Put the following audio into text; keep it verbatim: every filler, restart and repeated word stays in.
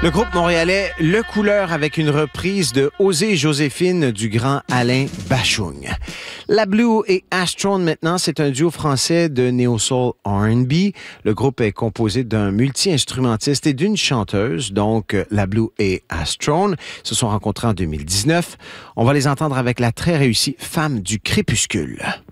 Le groupe montréalais Le Couleur avec une reprise de Osée Joséphine du grand Alain Bachung. La Blue et Astrone maintenant, c'est un duo français de néo-soul R and B. Le groupe est composé d'un multi-instrumentiste et d'une chanteuse, donc La Blue et Astrone se sont rencontrés en deux mille dix-neuf. On va les entendre avec la très réussie Femme du crépuscule.